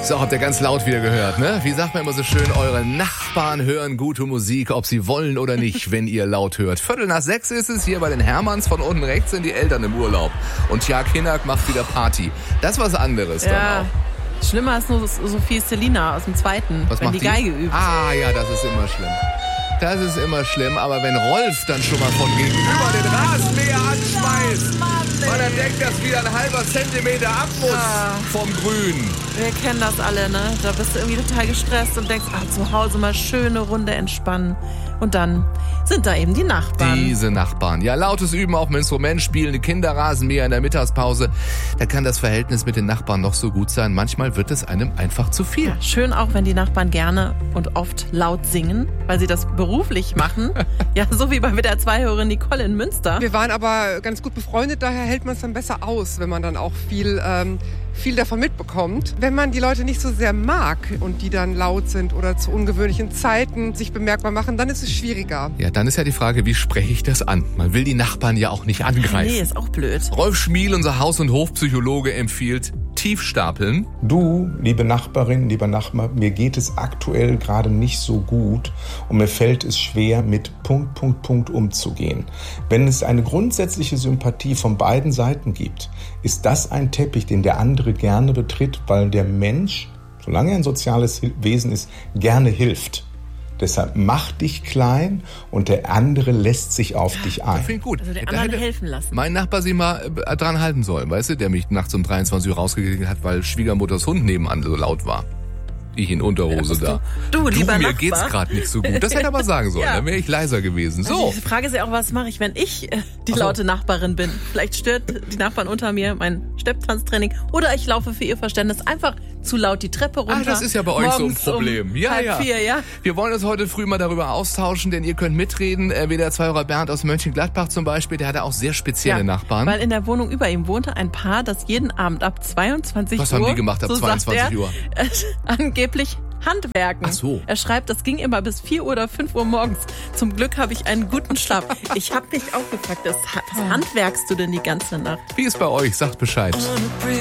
So, habt ihr ganz laut wieder gehört, ne? Wie sagt man immer so schön, eure Nachbarn hören gute Musik, ob sie wollen oder nicht, wenn ihr laut hört. 5:45 ist es, hier bei den Hermanns, von unten rechts sind die Eltern im Urlaub. Und Jörg Hinnack macht wieder Party. Das ist was anderes dann auch. Schlimmer ist nur Sophie Selina aus dem Zweiten, Was wenn macht die Geige übt. Ah ja, das ist immer schlimm. Das ist immer schlimm, aber wenn Rolf dann schon mal von gegenüber den Rasenmäher anschmeißt, weil er denkt, dass wieder ein halber Zentimeter ab muss vom Grün. Wir kennen das alle, ne? Da bist du irgendwie total gestresst und denkst, zu Hause mal schöne Runde entspannen. Und dann sind da eben die Nachbarn. Diese Nachbarn. Ja, lautes Üben auf dem Instrument, spielende Kinderrasenmäher in der Mittagspause. Da kann das Verhältnis mit den Nachbarn noch so gut sein. Manchmal wird es einem einfach zu viel. Ja, schön auch, wenn die Nachbarn gerne und oft laut singen, weil sie das beruflich machen. Ja, so wie bei WDR 2-Hörerin Nicole in Münster. Wir waren aber ganz gut befreundet, daher hält man es dann besser aus, wenn man dann auch viel davon mitbekommt. Wenn man die Leute nicht so sehr mag und die dann laut sind oder zu ungewöhnlichen Zeiten sich bemerkbar machen, dann ist es schwieriger. Ja, dann ist ja die Frage, wie spreche ich das an? Man will die Nachbarn ja auch nicht angreifen. Nee, ist auch blöd. Rolf Schmiel, unser Haus- und Hofpsychologe, empfiehlt Tiefstapeln. Du, liebe Nachbarin, lieber Nachbar, mir geht es aktuell gerade nicht so gut und mir fällt es schwer, mit ... umzugehen. Wenn es eine grundsätzliche Sympathie von beiden Seiten gibt, ist das ein Teppich, den der andere gerne betritt, weil der Mensch, solange er ein soziales Wesen ist, gerne hilft. Deshalb mach dich klein und der andere lässt sich auf dich ein. Das finde ich gut. Also den anderen helfen lassen. Mein Nachbar sich mal dran halten sollen, weißt du, der mich nachts um 23 Uhr rausgekriegt hat, weil Schwiegermutters Hund nebenan so laut war. Ich in Unterhose da. Du, lieber mir Nachbar. Geht's gerade nicht so gut. Das hätte er aber sagen sollen, dann wäre ich leiser gewesen. So. Also die Frage ist ja auch, was mache ich, wenn ich die laute Nachbarin bin? Vielleicht stört die Nachbarn unter mir mein Stepptanztraining oder ich laufe für ihr Verständnis einfach zu laut die Treppe runter. Ah, das ist ja bei euch so ein Problem. Um ja. 3:30, ja. Wir wollen uns heute früh mal darüber austauschen, denn ihr könnt mitreden. WDR 2-Hörer Bernd aus Mönchengladbach zum Beispiel, der hatte auch sehr spezielle Nachbarn. Weil in der Wohnung über ihm wohnte ein Paar, das jeden Abend ab 22 Was Uhr... haben die gemacht ab so 22 Uhr? Angeblich Handwerken. Ach so. Er schreibt, das ging immer bis 4 oder 5 Uhr morgens. Zum Glück habe ich einen guten Schlaf. Ich habe mich auch gefragt, was handwerkst du denn die ganze Nacht? Wie ist bei euch? Sagt Bescheid.